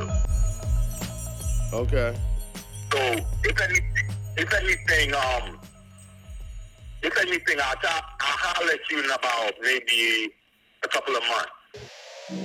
Okay. So if anything, I'll holler at you in about maybe a couple of months.